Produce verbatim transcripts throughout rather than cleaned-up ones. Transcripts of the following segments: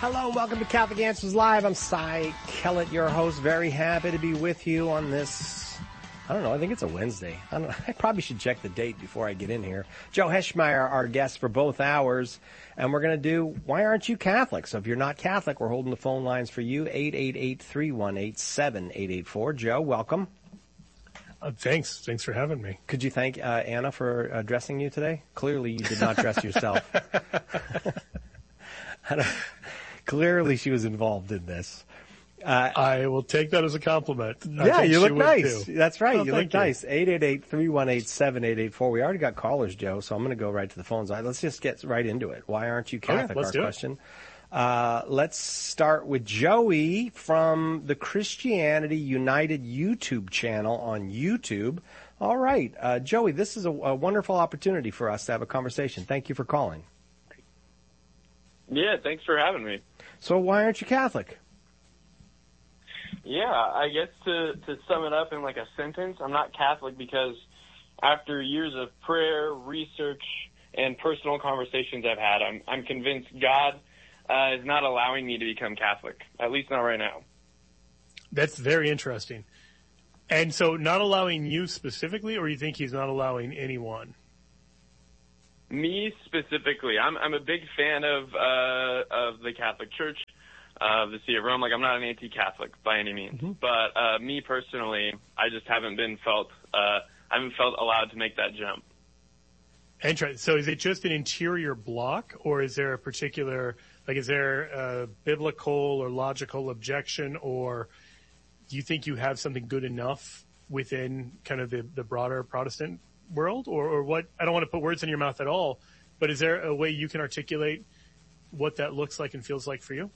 Hello, welcome to Catholic Answers Live. I'm Cy Kellett, your host. Very happy to be with you on this, I don't know, I think it's a Wednesday. I don't know, I probably should check the date before I get in here. Joe Heschmeyer, our guest for both hours, and we're going to do Why Aren't You Catholic? So if you're not Catholic, we're holding the phone lines for you, eight eight eight, three one eight, seven eight eight four. Joe, welcome. Uh, thanks. Thanks for having me. Could you thank uh, Anna for uh, dressing you today? Clearly you did not dress yourself. I don't, clearly she was involved in this. Uh, I will take that as a compliment. Yeah, you look nice. Too. That's right. Oh, you look you. nice. eight eight eight, three one eight, seven eight eight four. We already got callers, Joe, so I'm going to go right to the phones. Let's just get right into it. Why aren't you Catholic? Okay, let's our do question. It. Uh, let's start with Joey from the Christianity United YouTube channel on YouTube. All right. Uh, Joey, this is a, a wonderful opportunity for us to have a conversation. Thank you for calling. Yeah, thanks for having me. So why aren't you Catholic? Yeah, I guess to, to sum it up in like a sentence, I'm not Catholic because after years of prayer, research, and personal conversations I've had, I'm, I'm convinced God uh, is not allowing me to become Catholic, at least not right now. That's very interesting. And so not allowing you specifically, or you think he's not allowing anyone? Me specifically. I'm I'm a big fan of uh, of the Catholic Church, of uh, the See of Rome. Like, I'm not an anti-Catholic by any means, mm-hmm. but uh, me personally, I just haven't been felt uh, I haven't felt allowed to make that jump. Interesting. So is it just an interior block, or is there a particular, like, is there a biblical or logical objection, or do you think you have something good enough within kind of the, the broader Protestant world, or, or what? I don't want to put words in your mouth at all, but is there a way you can articulate what that looks like and feels like for you?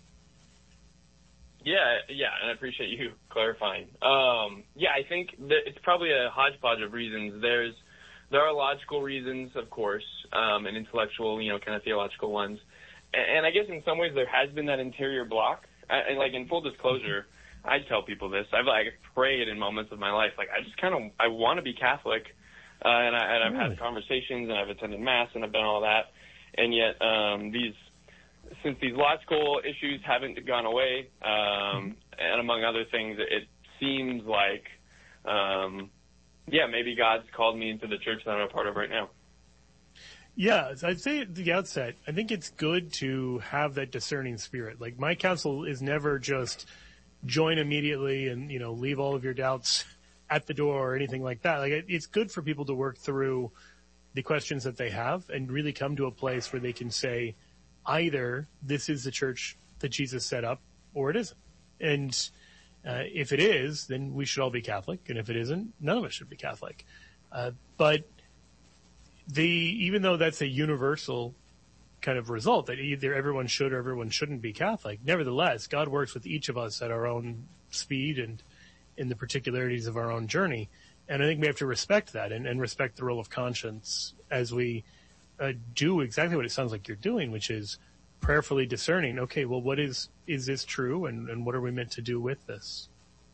Yeah, yeah, and I appreciate you clarifying. Um, yeah, I think that it's probably a hodgepodge of reasons. There's there are logical reasons, of course, um, and intellectual, you know, kind of theological ones, and, and I guess in some ways there has been that interior block. I, and like in full disclosure, I tell people this. I've like prayed in moments of my life, like I just kind of I want to be Catholic. Uh, and, I, and I've really? had conversations, and I've attended Mass, and I've done all that. And yet, um, these, since these logical issues haven't gone away, um, and among other things, it seems like, um, yeah, maybe God's called me into the church that I'm a part of right now. Yeah, I'd say at the outset, I think it's good to have that discerning spirit. Like, my counsel is never just join immediately and, you know, leave all of your doubts at the door or anything like that. Like, it's good for people to work through the questions that they have and really come to a place where they can say, either this is the church that Jesus set up or it isn't. And uh, if it is, then we should all be Catholic. And if it isn't, none of us should be Catholic. Uh, but the, even though that's a universal kind of result that either everyone should or everyone shouldn't be Catholic, nevertheless, God works with each of us at our own speed and in the particularities of our own journey. And I think we have to respect that and, and respect the role of conscience as we uh, do exactly what it sounds like you're doing, which is prayerfully discerning, okay, well, what is, is this true? And, and what are we meant to do with this?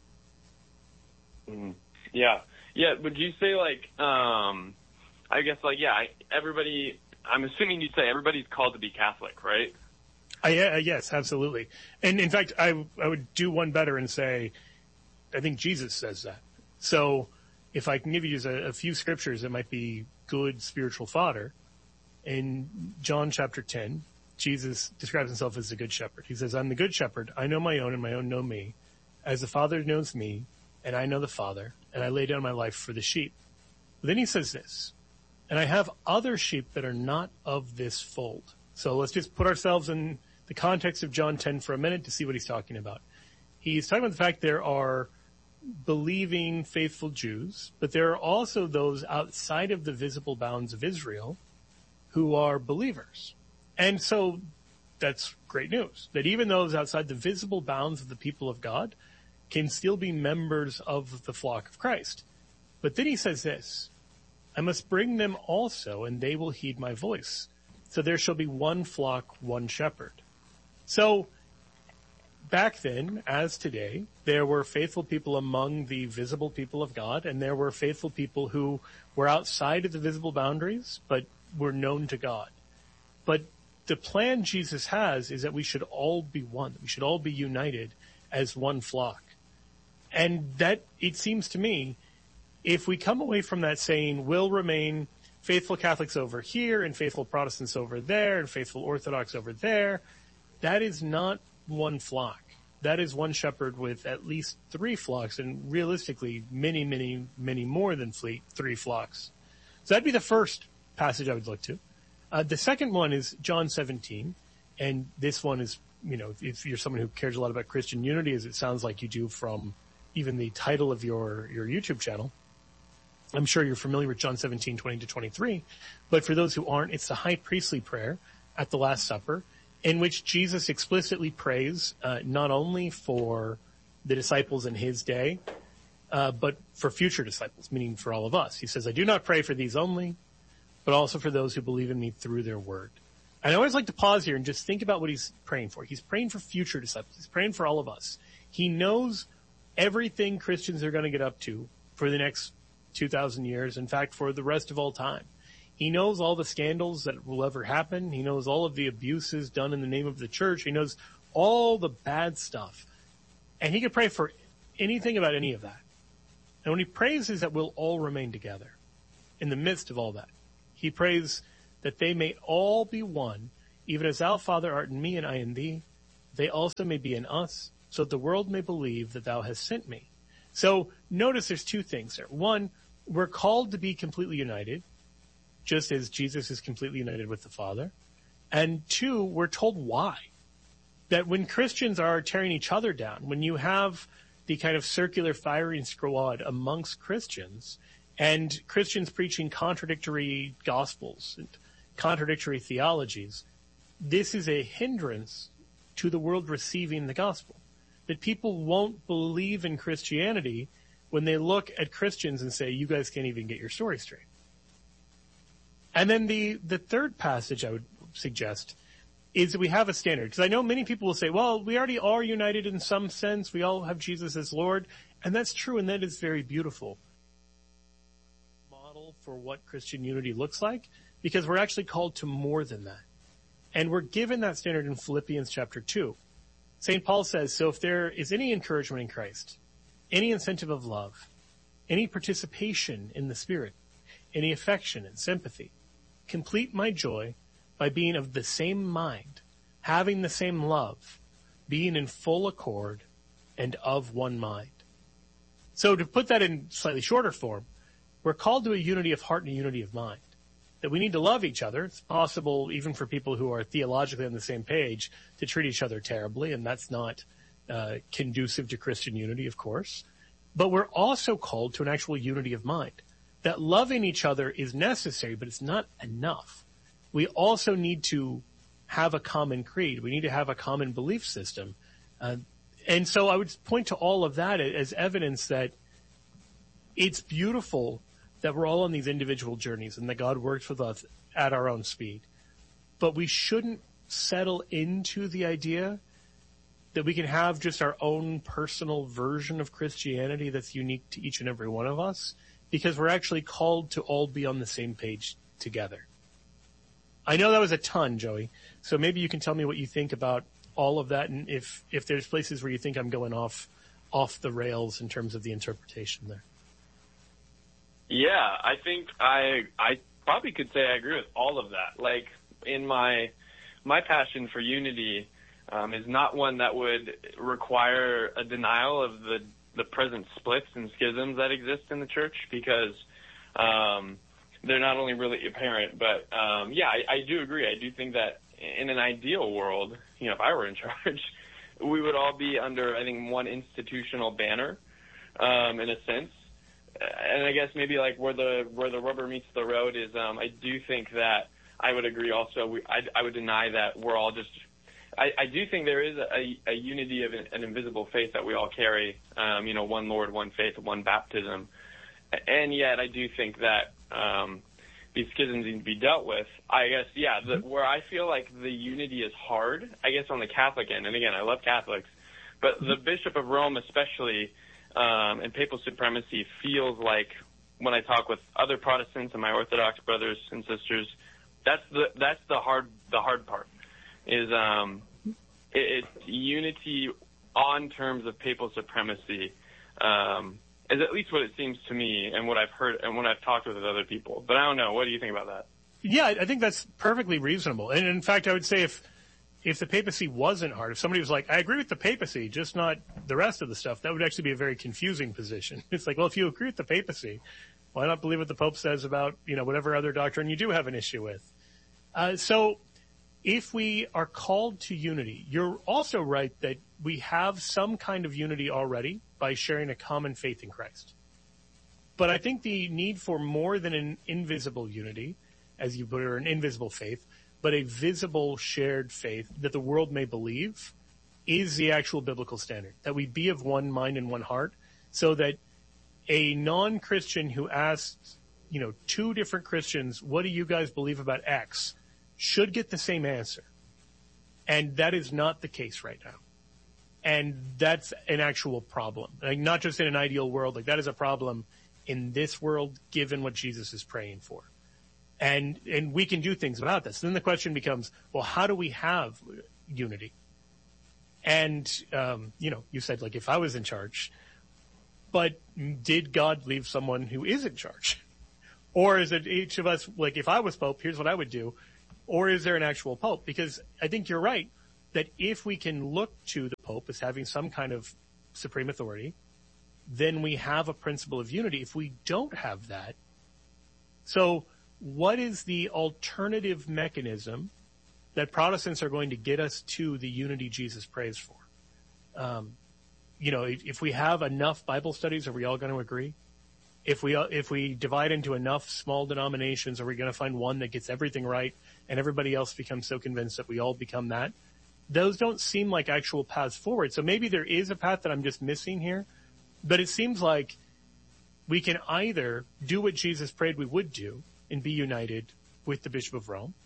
Mm-hmm. Yeah. Yeah. Would you say like, um, I guess like, yeah, everybody, I'm assuming you'd say everybody's called to be Catholic, right? I, uh, yes, absolutely. And in fact, I, I would do one better and say, I think Jesus says that. So if I can give you a, a few scriptures that might be good spiritual fodder, in John chapter ten, Jesus describes himself as the good shepherd. He says, I'm the good shepherd. I know my own and my own know me. As the Father knows me and I know the Father, and I lay down my life for the sheep. But then he says this, and I have other sheep that are not of this fold. So let's just put ourselves in the context of John ten for a minute to see what he's talking about. He's talking about the fact there are believing, faithful Jews, but there are also those outside of the visible bounds of Israel who are believers. And so that's great news, that even those outside the visible bounds of the people of God can still be members of the flock of Christ. But then he says this, I must bring them also, and they will heed my voice. So there shall be one flock, one shepherd. So back then, as today, there were faithful people among the visible people of God, and there were faithful people who were outside of the visible boundaries, but were known to God. But the plan Jesus has is that we should all be one. We should all be united as one flock. And that, it seems to me, if we come away from that saying, we'll remain faithful Catholics over here and faithful Protestants over there and faithful Orthodox over there, that is not one flock. That is one shepherd with at least three flocks, and realistically, many, many, many more than fleet, three flocks. So that'd be the first passage I would look to. Uh, the second one is John seventeen, and this one is, you know, if you're someone who cares a lot about Christian unity, as it sounds like you do from even the title of your, your YouTube channel, I'm sure you're familiar with John seventeen, twenty to twenty-three, but for those who aren't, it's the high priestly prayer at the Last Supper, in which Jesus explicitly prays uh, not only for the disciples in his day, uh, but for future disciples, meaning for all of us. He says, I do not pray for these only, but also for those who believe in me through their word. And I always like to pause here and just think about what he's praying for. He's praying for future disciples. He's praying for all of us. He knows everything Christians are going to get up to for the next two thousand years, in fact, for the rest of all time. He knows all the scandals that will ever happen. He knows all of the abuses done in the name of the church. He knows all the bad stuff. And he could pray for anything about any of that. And when he prays is that we'll all remain together in the midst of all that. He prays that they may all be one, even as thou, Father, art in me and I in thee. They also may be in us, so that the world may believe that thou hast sent me. So notice there's two things there. One, we're called to be completely united, just as Jesus is completely united with the Father. And two, we're told why. That when Christians are tearing each other down, when you have the kind of circular firing squad amongst Christians, and Christians preaching contradictory gospels and contradictory theologies, this is a hindrance to the world receiving the gospel. That people won't believe in Christianity when they look at Christians and say, you guys can't even get your story straight. And then the, the third passage I would suggest is that we have a standard. Because I know many people will say, well, we already are united in some sense. We all have Jesus as Lord. And that's true, and that is very beautiful. Model for what Christian unity looks like, because we're actually called to more than that. And we're given that standard in Philippians chapter two. Saint Paul says, so if there is any encouragement in Christ, any incentive of love, any participation in the Spirit, any affection and sympathy, complete my joy by being of the same mind, having the same love, being in full accord, and of one mind. So to put that in slightly shorter form, we're called to a unity of heart and a unity of mind. That we need to love each other. It's possible, even for people who are theologically on the same page, to treat each other terribly, and that's not uh, conducive to Christian unity, of course. But we're also called to an actual unity of mind. That loving each other is necessary, but it's not enough. We also need to have a common creed. We need to have a common belief system. Uh, and so I would point to all of that as evidence that it's beautiful that we're all on these individual journeys and that God works with us at our own speed. But we shouldn't settle into the idea that we can have just our own personal version of Christianity that's unique to each and every one of us, because we're actually called to all be on the same page together. I know that was a ton, Joey, so maybe you can tell me what you think about all of that, and if, if there's places where you think I'm going off off the rails in terms of the interpretation there. Yeah, I think I I probably could say I agree with all of that. Like, in my my passion for unity um, is not one that would require a denial of the the present splits and schisms that exist in the church, because um, they're not only really apparent, but um, yeah, I, I do agree. I do think that in an ideal world, you know, if I were in charge, we would all be under, I think, one institutional banner, um, in a sense. And I guess maybe like where the where the rubber meets the road is, um, I do think that I would agree also. We, I, I would deny that we're all just. I, I do think there is a, a unity of an, an invisible faith that we all carry. Um, you know, one Lord, one faith, one baptism, and yet I do think that um, these schisms need to be dealt with. I guess, yeah, the, where I feel like the unity is hard, I guess on the Catholic end, and again, I love Catholics, but the Bishop of Rome especially. Um, and papal supremacy feels like, when I talk with other Protestants and my Orthodox brothers and sisters, that's the that's the hard the hard part. is um, it, it's unity on terms of papal supremacy. Um, is at least what it seems to me, and what I've heard, and what I've talked with other people. But I don't know. What do you think about that? Yeah, I think that's perfectly reasonable. And in fact, I would say if if the papacy wasn't hard, if somebody was like, I agree with the papacy, just not the rest of the stuff, that would actually be a very confusing position. It's like, well, if you agree with the papacy, why not believe what the Pope says about, you know, whatever other doctrine you do have an issue with? Uh, so if we are called to unity, you're also right that we have some kind of unity already by sharing a common faith in Christ. But I think the need for more than an invisible unity, as you put it, or an invisible faith, but a visible shared faith that the world may believe, is the actual biblical standard, that we be of one mind and one heart, so that a non-Christian who asks, you know, two different Christians, what do you guys believe about X, should get the same answer. And that is not the case right now. And that's an actual problem. Like, not just in an ideal world, like that is a problem in this world, given what Jesus is praying for. And and we can do things about this. Then the question becomes, well, how do we have unity? And, um, you know, you said, like, if I was in charge, but did God leave someone who is in charge? Or is it each of us, like, if I was Pope, here's what I would do? Or is there an actual Pope? Because I think you're right that if we can look to the Pope as having some kind of supreme authority, then we have a principle of unity. If we don't have that, so what is the alternative mechanism that Protestants are going to get us to the unity Jesus prays for? Um, you know, if, if we have enough Bible studies, are we all going to agree? If we if we divide into enough small denominations, are we going to find one that gets everything right and everybody else becomes so convinced that we all become that? Those don't seem like actual paths forward. So maybe there is a path that I'm just missing here, but it seems like we can either do what Jesus prayed we would do and be united with the Bishop of Rome,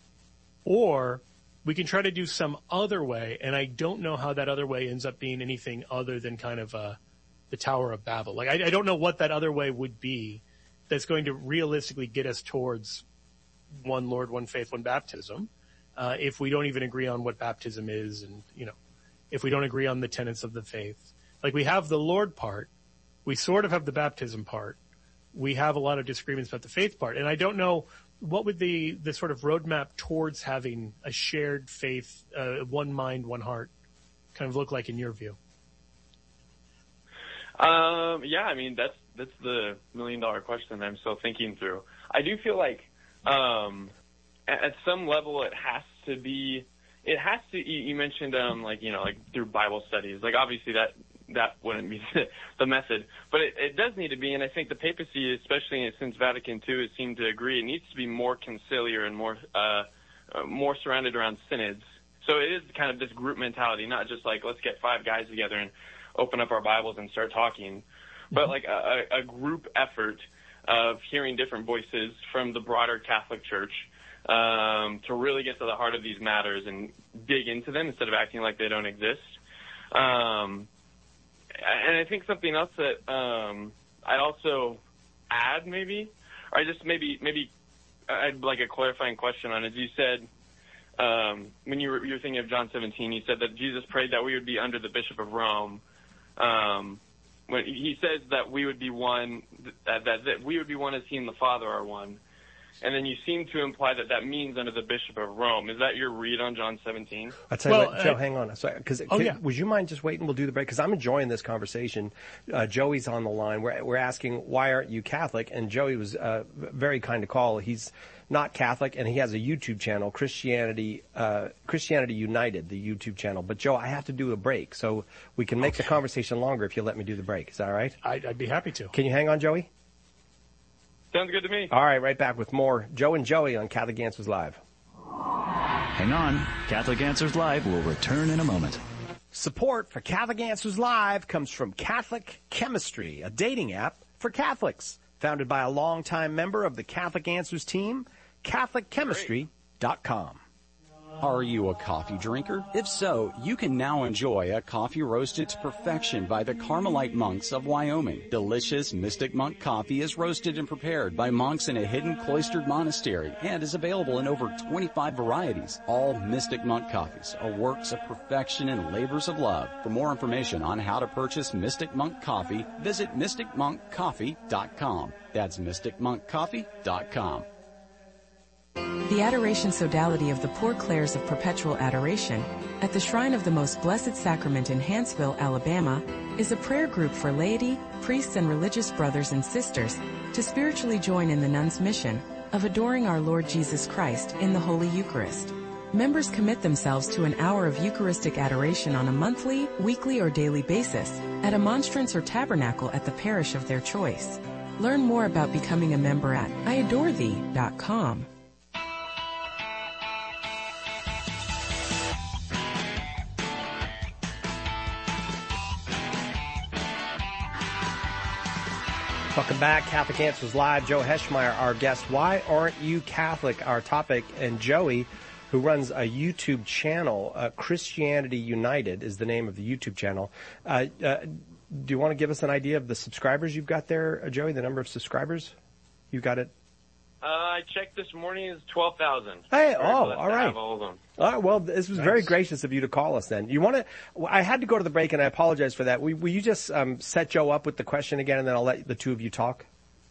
or we can try to do some other way, and I don't know how that other way ends up being anything other than kind of uh, the Tower of Babel. Like, I, I don't know what that other way would be that's going to realistically get us towards one Lord, one faith, one baptism, uh, if we don't even agree on what baptism is, and, you know, if we don't agree on the tenets of the faith. Like, we have the Lord part, we sort of have the baptism part, we have a lot of disagreements about the faith part. And I don't know, what would the, the sort of roadmap towards having a shared faith, uh, one mind, one heart, kind of look like in your view? Um, yeah, I mean, that's that's the million-dollar question I'm still thinking through. I do feel like um, at, at some level it has to be, it has to, you, you mentioned, um, like, you know, like through Bible studies. Like, obviously that that wouldn't be the method. But it, it does need to be, and I think the papacy, especially since Vatican Two, has seemed to agree, it needs to be more conciliar and more uh, uh, more surrounded around synods. So it is kind of this group mentality, not just like, let's get five guys together and open up our Bibles and start talking, but like a, a group effort of hearing different voices from the broader Catholic Church um, to really get to the heart of these matters and dig into them instead of acting like they don't exist. Um, and I think something else that um, I'd also add maybe, or I just maybe, maybe I'd like a clarifying question on it. You said, um, when you were, you were thinking of John seventeen, you said that Jesus prayed that we would be under the Bishop of Rome. Um, when he says that we would be one, that, that, that we would be one as he and the Father are one. And then you seem to imply that that means under the Bishop of Rome. Is that your read on John seventeen? I'll tell you well, what, Joe, uh, hang on. Sorry, because oh, yeah. would you mind just waiting? We'll do the break because I'm enjoying this conversation. Uh, Joey's on the line. We're, we're asking, why aren't you Catholic? And Joey was uh, very kind to call. He's not Catholic, and he has a YouTube channel, Christianity uh, Christianity United, the YouTube channel. But, Joe, I have to do a break, so we can make okay. the conversation longer if you let me do the break. Is that all right? I'd, I'd be happy to. Can you hang on, Joey? Sounds good to me. All right, right back with more Joe and Joey on Catholic Answers Live. Hang on. Catholic Answers Live will return in a moment. Support for Catholic Answers Live comes from Catholic Chemistry, a dating app for Catholics, founded by a longtime member of the Catholic Answers team, Catholic Chemistry dot com. Are you a coffee drinker? If so, you can now enjoy a coffee roasted to perfection by the Carmelite monks of Wyoming. Delicious Mystic Monk coffee is roasted and prepared by monks in a hidden cloistered monastery and is available in over twenty-five varieties. All Mystic Monk coffees are works of perfection and labors of love. For more information on how to purchase Mystic Monk coffee, visit mystic monk coffee dot com. That's mystic monk coffee dot com. The Adoration Sodality of the Poor Clares of Perpetual Adoration at the Shrine of the Most Blessed Sacrament in Hanceville, Alabama, is a prayer group for laity, priests, and religious brothers and sisters to spiritually join in the nuns' mission of adoring our Lord Jesus Christ in the Holy Eucharist. Members commit themselves to an hour of Eucharistic adoration on a monthly, weekly, or daily basis at a monstrance or tabernacle at the parish of their choice. Learn more about becoming a member at I adore thee dot com. Welcome back. Catholic Answers Live. Joe Heschmeyer, our guest. Why aren't you Catholic? Our topic. And Joey, who runs a YouTube channel, uh, Christianity United is the name of the YouTube channel. Uh, uh, do you want to give us an idea of the subscribers you've got there, uh, Joey, the number of subscribers? You got it? Uh, I checked this morning. It's twelve thousand. Hey, oh, all right. All of them. All right. Well, this was nice. Very gracious of you to call us then. You want to, I had to go to the break and I apologize for that. Will, will you just um, set Joe up with the question again and then I'll let the two of you talk?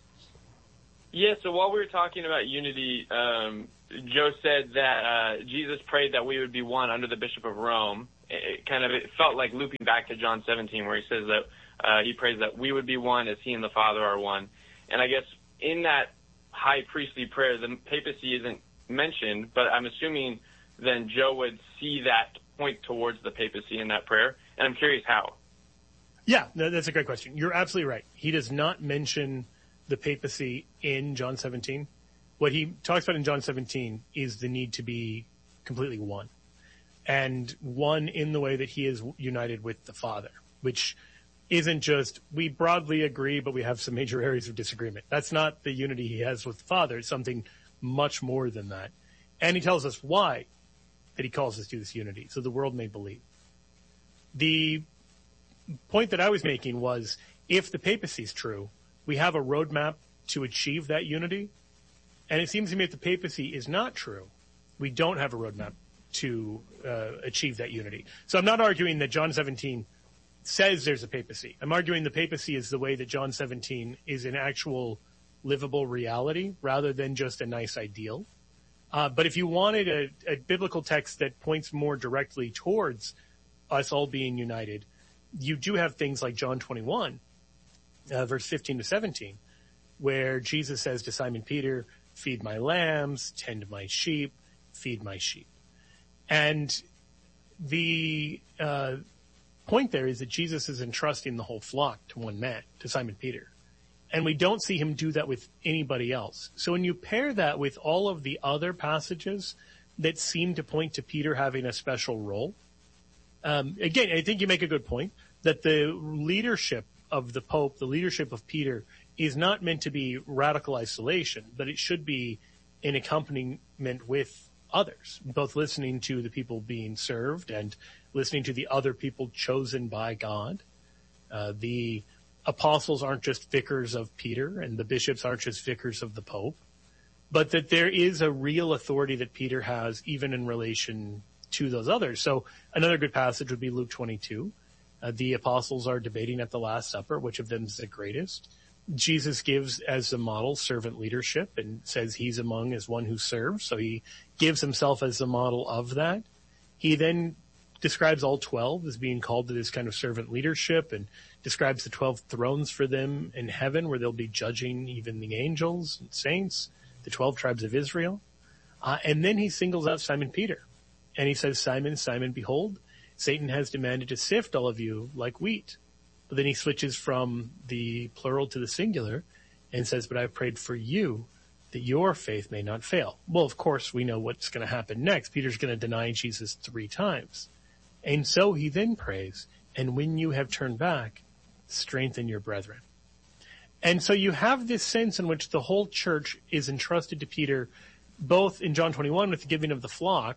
Yeah, so while we were talking about unity, um, Joe said that uh, Jesus prayed that we would be one under the Bishop of Rome. It kind of it felt like looping back to John seventeen where he says that uh, he prays that we would be one as he and the Father are one. And I guess in that high priestly prayer, the papacy isn't mentioned, but I'm assuming then Joe would see that point towards the papacy in that prayer, and I'm curious how. Yeah, no, that's a great question. You're absolutely right. He does not mention the papacy in John seventeen. What he talks about in John seventeen is the need to be completely one, and one in the way that he is united with the Father, which isn't just we broadly agree, but we have some major areas of disagreement. That's not the unity he has with the Father. It's something much more than that. And he tells us why that he calls us to this unity, so the world may believe. The point that I was making was if the papacy is true, we have a roadmap to achieve that unity. And it seems to me if the papacy is not true, we don't have a roadmap to uh, achieve that unity. So I'm not arguing that John seventeen says there's a papacy. I'm arguing the papacy is the way that John seventeen is an actual livable reality rather than just a nice ideal. Uh, but if you wanted a, a biblical text that points more directly towards us all being united, you do have things like John twenty-one, uh, verse fifteen to seventeen, where Jesus says to Simon Peter, feed my lambs, tend my sheep, feed my sheep. And the uh, point there is that Jesus is entrusting the whole flock to one man, to Simon Peter. And we don't see him do that with anybody else. So when you pair that with all of the other passages that seem to point to Peter having a special role, um, again, I think you make a good point that the leadership of the Pope, the leadership of Peter, is not meant to be radical isolation, but it should be in accompaniment with others, both listening to the people being served and listening to the other people chosen by God. Uh, the apostles aren't just vicars of Peter, and the bishops aren't just vicars of the Pope, but that there is a real authority that Peter has even in relation to those others. So another good passage would be Luke twenty-two. Uh, the apostles are debating at the Last Supper, which of them is the greatest. Jesus gives as a model servant leadership and says he's among as one who serves. So he gives himself as a model of that. He then describes all twelve as being called to this kind of servant leadership and describes the twelve thrones for them in heaven where they'll be judging even the angels and saints, the twelve tribes of Israel. Uh, and then he singles out Simon Peter and he says, Simon, Simon, behold, Satan has demanded to sift all of you like wheat. But then he switches from the plural to the singular and says, but I've prayed for you that your faith may not fail. Well, of course, we know what's going to happen next. Peter's going to deny Jesus three times. And so he then prays, and when you have turned back, strengthen your brethren. And so you have this sense in which the whole church is entrusted to Peter, both in John twenty-one with the giving of the flock,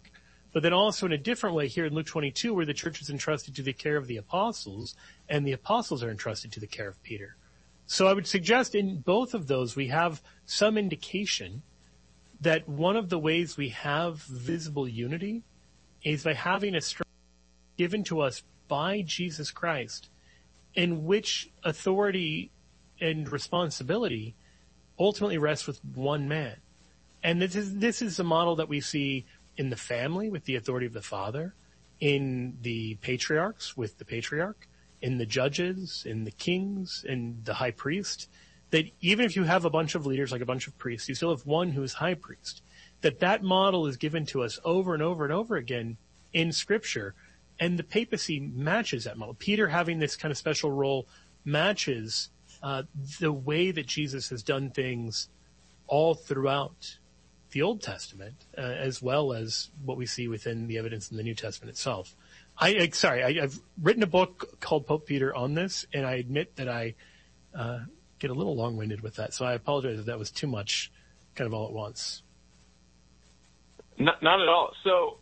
but then also in a different way here in Luke twenty-two, where the church is entrusted to the care of the apostles, and the apostles are entrusted to the care of Peter. So I would suggest in both of those we have some indication that one of the ways we have visible unity is by having a structure given to us by Jesus Christ, in which authority and responsibility ultimately rests with one man. And this is, this is the model that we see in the family with the authority of the father, in the patriarchs with the patriarch, in the judges, in the kings, in the high priest, that even if you have a bunch of leaders, like a bunch of priests, you still have one who is high priest. That that model is given to us over and over and over again in Scripture, and the papacy matches that model. Peter having this kind of special role matches uh, the way that Jesus has done things all throughout the Old Testament, uh, as well as what we see within the evidence in the New Testament itself. I, I sorry, I, I've written a book called Pope Peter on this, and I admit that I uh, get a little long-winded with that, so I apologize if that was too much kind of all at once. Not, not at all. So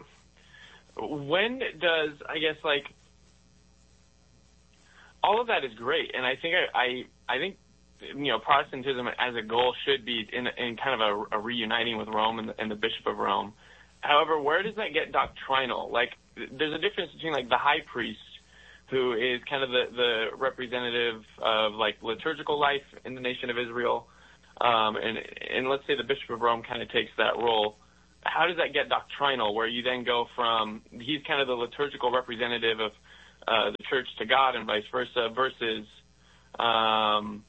when does, I guess, like, all of that is great, and I think I, I, I think, you know, Protestantism as a goal should be in, in kind of a, a reuniting with Rome and the, and the Bishop of Rome. However, where does that get doctrinal? Like, there's a difference between, like, the high priest, who is kind of the, the representative of, like, liturgical life in the nation of Israel, um, and, and let's say the Bishop of Rome kind of takes that role. How does that get doctrinal, where you then go from, he's kind of the liturgical representative of uh, the church to God and vice versa, versus um,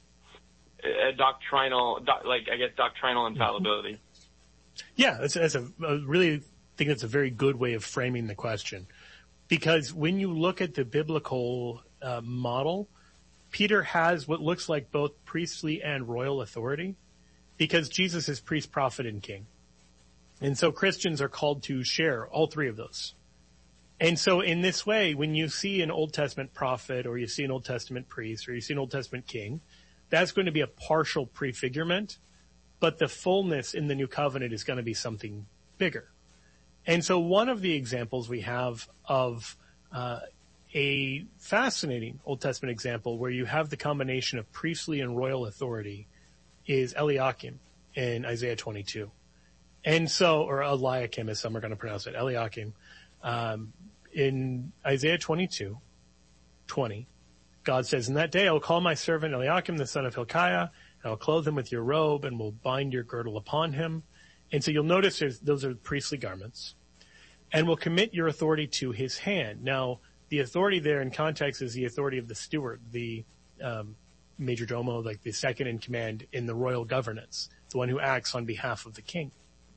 a doctrinal, doc, like, I guess, doctrinal infallibility? Yeah, that's, that's a, I really think that's a very good way of framing the question. Because when you look at the biblical uh, model, Peter has what looks like both priestly and royal authority, because Jesus is priest, prophet, and king. And so Christians are called to share all three of those. And so in this way, when you see an Old Testament prophet, or you see an Old Testament priest, or you see an Old Testament king, that's going to be a partial prefigurement, but the fullness in the new covenant is going to be something bigger. And so one of the examples we have of uh, a fascinating Old Testament example where you have the combination of priestly and royal authority is Eliakim in Isaiah twenty-two. And so, or Eliakim, as some are going to pronounce it, Eliakim. Um, in Isaiah twenty-two, twenty, God says, "In that day I will call my servant Eliakim, the son of Hilkiah, and I will clothe him with your robe and will bind your girdle upon him." And so you'll notice there's, those are priestly garments. "And will commit your authority to his hand." Now, the authority there in context is the authority of the steward, the um, major domo, like the second in command in the royal governance, the one who acts on behalf of the king.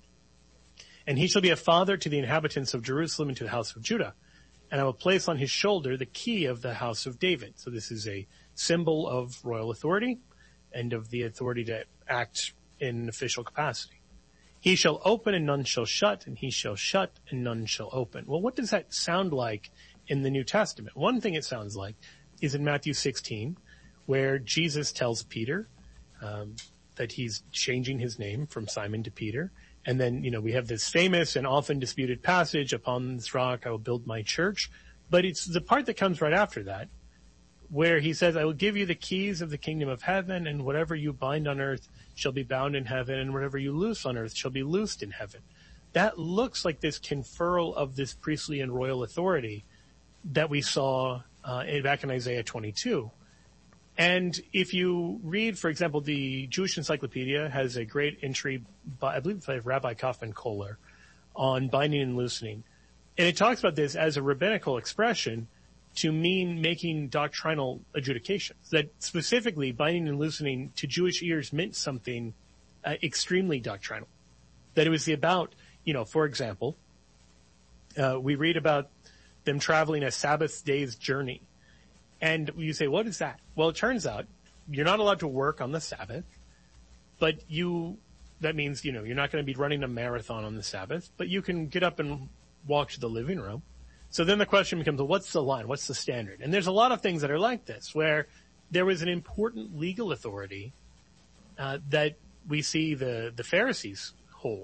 "And he shall be a father to the inhabitants of Jerusalem and to the house of Judah. And I will place on his shoulder the key of the house of David." So this is a symbol of royal authority and of the authority to act in an official capacity. "He shall open and none shall shut, and he shall shut and none shall open." Well, what does that sound like in the New Testament? One thing it sounds like is in Matthew sixteen, where Jesus tells Peter um, that he's changing his name from Simon to Peter. And then, you know, we have this famous and often disputed passage, "Upon this rock I will build my church." But it's the part that comes right after that, where he says, "I will give you the keys of the kingdom of heaven, and whatever you bind on earth shall be bound in heaven, and whatever you loose on earth shall be loosed in heaven." That looks like this conferral of this priestly and royal authority that we saw uh, back in Isaiah twenty-two. And if you read, for example, the Jewish Encyclopedia has a great entry by, I believe, by Rabbi Kaufman Kohler on binding and loosening. And it talks about this as a rabbinical expression to mean making doctrinal adjudications. That specifically binding and loosening to Jewish ears meant something uh, extremely doctrinal. That it was about, you know, for example, uh, we read about them traveling a Sabbath day's journey. And you say, what is that? Well, it turns out you're not allowed to work on the Sabbath, but you, that means, you know, you're not going to be running a marathon on the Sabbath, but you can get up and walk to the living room. So then the question becomes, well, what's the line? What's the standard? And there's a lot of things that are like this, where there was an important legal authority uh, that we see the, the Pharisees hold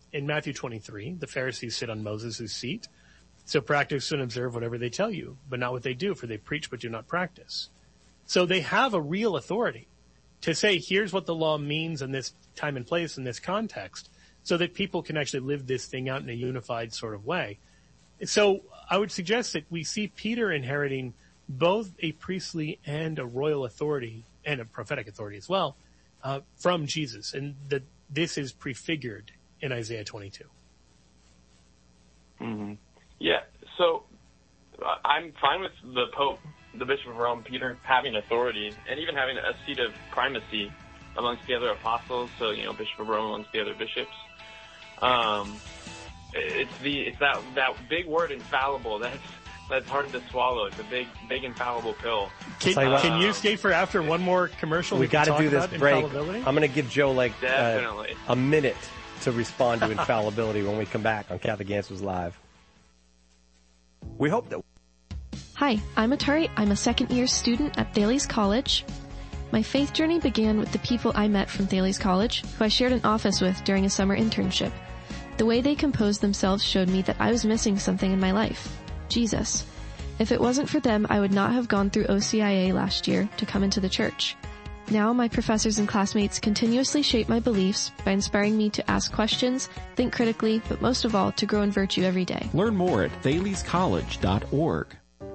in Matthew twenty-three, the Pharisees sit on Moses' seat. So practice and observe whatever they tell you, but not what they do, for they preach but do not practice. So they have a real authority to say, here's what the law means in this time and place, in this context, so that people can actually live this thing out in a unified sort of way. So I would suggest that we see Peter inheriting both a priestly and a royal authority, and a prophetic authority as well, uh, from Jesus, and that this is prefigured in Isaiah twenty-two. Mm-hmm. Yeah, so uh, I'm fine with the Pope, the Bishop of Rome, Peter, having authority and even having a seat of primacy amongst the other apostles. So, you know, Bishop of Rome amongst the other bishops. Um, it's the it's that that big word, infallible. That's that's hard to swallow. It's a big big infallible pill. Can, uh, can you stay for after one more commercial? We, we got to do this break. I'm going to give Joe like uh, a minute to respond to infallibility when we come back on Catholic Answers Live. We hope that... Hi, I'm Atari. I'm a second-year student at Thales College. My faith journey began with the people I met from Thales College, who I shared an office with during a summer internship. The way they composed themselves showed me that I was missing something in my life. Jesus. If it wasn't for them, I would not have gone through O C I A last year to come into the church. Now my professors and classmates continuously shape my beliefs by inspiring me to ask questions, think critically, but most of all, to grow in virtue every day. Learn more at thales college dot org.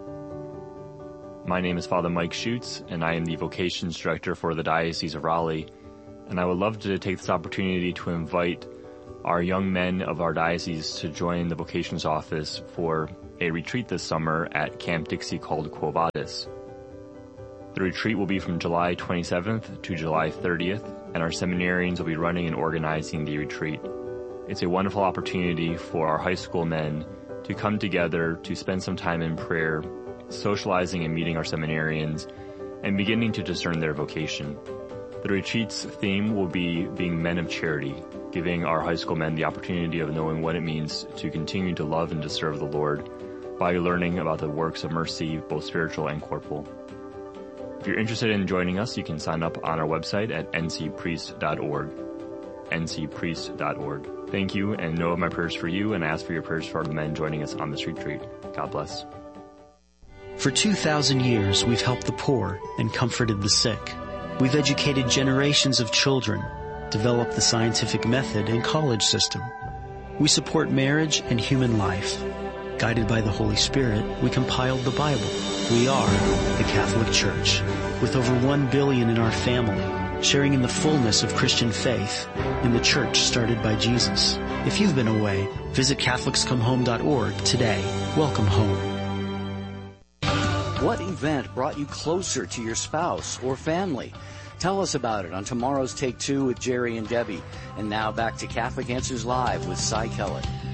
My name is Father Mike Schutz, and I am the Vocations Director for the Diocese of Raleigh. And I would love to take this opportunity to invite our young men of our diocese to join the Vocations Office for a retreat this summer at Camp Dixie called Quo Vadis. The retreat will be from July twenty-seventh to July thirtieth, and our seminarians will be running and organizing the retreat. It's a wonderful opportunity for our high school men to come together to spend some time in prayer, socializing and meeting our seminarians, and beginning to discern their vocation. The retreat's theme will be being men of charity, giving our high school men the opportunity of knowing what it means to continue to love and to serve the Lord by learning about the works of mercy, both spiritual and corporal. If you're interested in joining us, you can sign up on our website at n c priest dot org, n c priest dot org. Thank you, and know of my prayers for you, and ask for your prayers for the men joining us on this retreat. God bless. For two thousand years, we've helped the poor and comforted the sick. We've educated generations of children, developed the scientific method and college system. We support marriage and human life. Guided by the Holy Spirit, we compiled the Bible. We are the Catholic Church, with over one billion in our family, sharing in the fullness of Christian faith in the church started by Jesus. If you've been away, visit Catholics Come Home dot org today. Welcome home. What event brought you closer to your spouse or family? Tell us about it on tomorrow's Take Two with Jerry and Debbie. And now back to Catholic Answers Live with Cy Kellett.